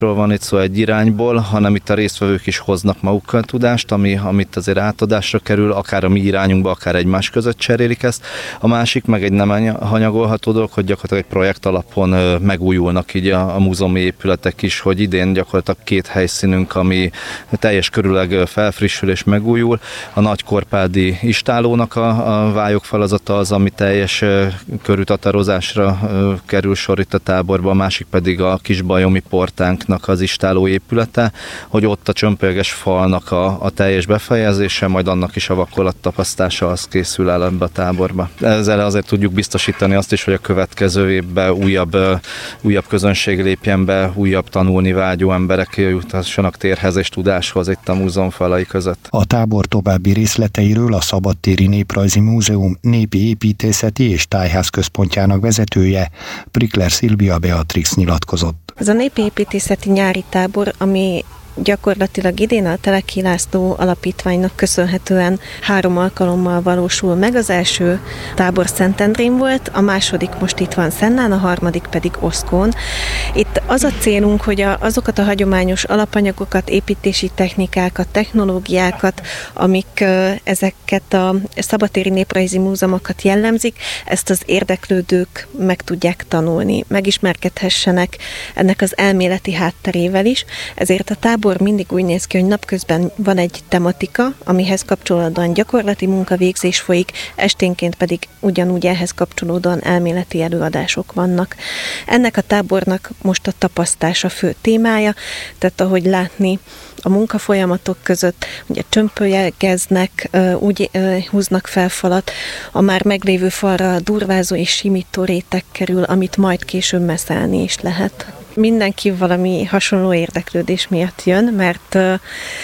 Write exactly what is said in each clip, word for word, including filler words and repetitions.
van itt szó egy irányból, hanem itt a résztvevők is hoznak magukkal tudást, ami, amit azért átadásra kerül, akár a mi irányunkba, akár egymás között cserélik ezt. A másik meg egy nem hanyagolható dolog, hogy gyakorlatilag egy projekt alapon megújulnak így a, a múzeumi épületek is, hogy idén gyakorlatilag két helyszínünk, ami teljes körüleg felfrissül és megújul. A Nagykorpádi istállónak a, a vályogfalazata az, ami teljes körültatározásra kerül sor itt a táborba, a másik pedig a Kisbajomi portánk az istálló épülete, hogy ott a csömpölyeges falnak a, a teljes befejezése, majd annak is a vakolat-tapasztása az készül el ebbe a táborba. Ezzel azért tudjuk biztosítani azt is, hogy a következő évben újabb, újabb közönség lépjen be, újabb tanulni vágyó emberek jutassanak térhez és tudáshoz itt a múzeum falai között. A tábor további részleteiről a Szabadtéri Néprajzi Múzeum népi építészeti és tájház központjának vezetője, Prikler Szilvia Beatrix nyilatkozott. Ez a népi építészeti nyári tábor, ami gyakorlatilag idén a Teleki László Alapítványnak köszönhetően három alkalommal valósul meg. Az első tábor Szentendrén volt, a második most itt van Szennán, a harmadik pedig Oszkón. Itt az a célunk, hogy a, azokat a hagyományos alapanyagokat, építési technikákat, technológiákat, amik ezeket a szabadtéri néprajzi múzeumokat jellemzik, ezt az érdeklődők meg tudják tanulni, megismerkedhessenek ennek az elméleti hátterével is. Ezért a tábor mindig úgy néz ki, hogy napközben van egy tematika, amihez kapcsolódóan gyakorlati munkavégzés folyik, esténként pedig ugyanúgy ehhez kapcsolódóan elméleti előadások vannak. Ennek a tábornak most a tapasztás a fő témája, tehát ahogy látni a munkafolyamatok között, ugye csömpölyegeznek, úgy húznak fel falat, a már meglévő falra durvázó és simító réteg kerül, amit majd később messzelni is lehet. Mindenki valami hasonló érdeklődés miatt jön, mert uh,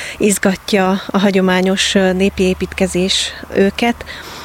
izgatja a hagyományos uh, népi építkezés őket.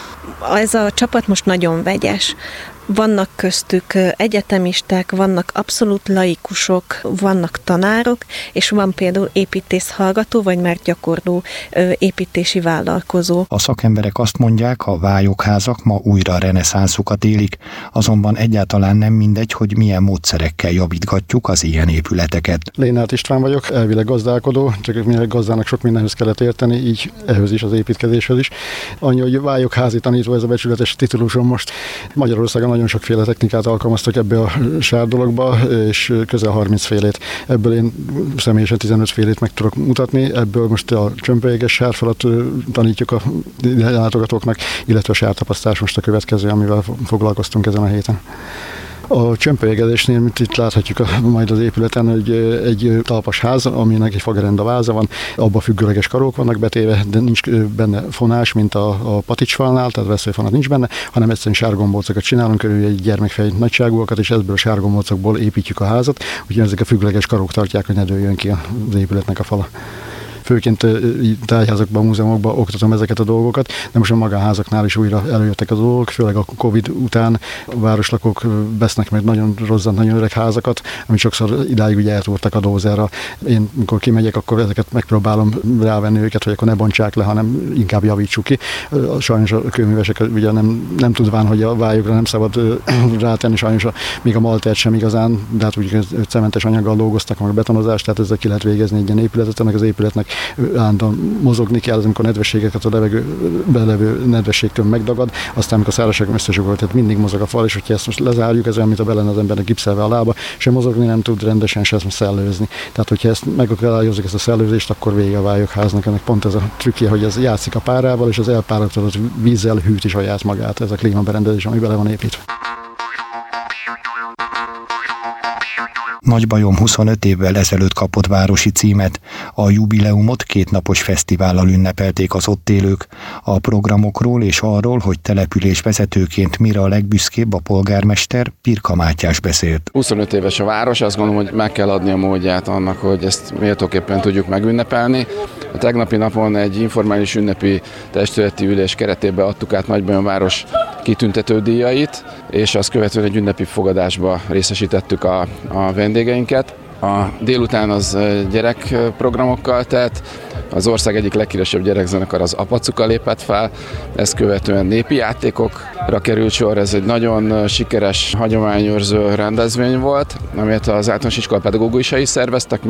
Ez a csapat most nagyon vegyes. Vannak köztük egyetemisták, vannak abszolút laikusok, vannak tanárok, és van például építész hallgató, vagy már gyakorló építési vállalkozó. A szakemberek azt mondják, a vályogházak ma újra a reneszánszukat élik, azonban egyáltalán nem mindegy, hogy milyen módszerekkel javítgatjuk az ilyen épületeket. Lénárt István vagyok, elvileg gazdálkodó, csak mivel gazdának sok mindenhez kellett érteni, így ehhez is, az építkezéshez is. Annyi, hogy vályogházi tanító, ez a becsületes titulusom most. Magyarországon nagyon sokféle technikát alkalmaztak ebbe a sár dologba, és közel harminc félét. Ebből én személyesen tizenöt félét meg tudok mutatni, ebből most a csömpölyéges sárfalat tanítjuk a látogatóknak, illetve a sártapasztás most a következő, amivel foglalkoztunk ezen a héten. A csömpölyegezésnél, mint itt láthatjuk a, majd az épületen, hogy egy talpas ház, aminek egy fagerenda váza van, abban függőleges karók vannak betéve, de nincs benne fonás, mint a, a paticsfalnál, tehát veszőfonat nincs benne, hanem egyszerűen sárgombócokat csinálunk, körül egy gyermekfej nagyságúakat, és ebből a sárgombócokból építjük a házat, úgyhogy ezek a függőleges karók tartják, hogy ne dőljön ki az épületnek a fala. Főként tájházakban, múzeumokban oktatom ezeket a dolgokat, de most a magánházaknál is újra előjöttek a dolgok, főleg a Covid után a városlakók vesznek meg nagyon rozzant, nagyon öreg házakat, amit sokszor idáig ugye eltúrtak a dózerra. Én, amikor kimegyek, akkor ezeket megpróbálom rávenni őket, hogy akkor ne bontsák le, hanem inkább javítsuk ki. Sajnos a kőművesek ugye nem, nem tudván, hogy a vályogra nem szabad rátenni, sajnos a, még a maltert sem igazán, de hát úgy cementes anyaggal dolgoztak, meg a betonozást, tehát ezzel ki lehet végezni egy ilyen épületet, ennek az épületnek állandóan mozogni kell, az, amikor a nedvességeket a levegő, belevő nedvességtől megdagad, aztán amikor a szárazság összesugol, tehát mindig mozog a fal, és hogyha ezt most lezárjuk, ez olyan, mint a bele az embernek gipszelve a lába, se mozogni nem tud rendesen, se ezt szellőzni. Tehát, hogyha ezt megakadályozzuk, ezt a szellőzést, akkor vége a vályogháznak. Ennek pont ez a trükkje, hogy ez játszik a párával, és az elpároltatott vízzel hűti saját magát, ez a klímaberendezés, ami bele van építve. Nagybajom huszonöt évvel ezelőtt kapott városi címet. A jubileumot kétnapos fesztivállal ünnepelték az ott élők. A programokról és arról, hogy településvezetőként mire a legbüszkébb, a polgármester Pirka Mátyás beszélt. huszonöt éves a város, azt gondolom, hogy meg kell adni a módját annak, hogy ezt méltóképpen tudjuk megünnepelni. A tegnapi napon egy informális ünnepi testületi ülés keretében adtuk át Nagybajom város kitüntető díjait, és azt követően egy ünnepi fogadásba részesítettük a, a vendégeinket. A délután az gyerekprogramokkal telt, Az ország egyik leghíresebb gyerekzenekar, az Apacuka lépett fel, ezt követően népi játékokra került sor. Ez egy nagyon sikeres hagyományőrző rendezvény volt, amit az általános iskola pedagógusai szerveztek,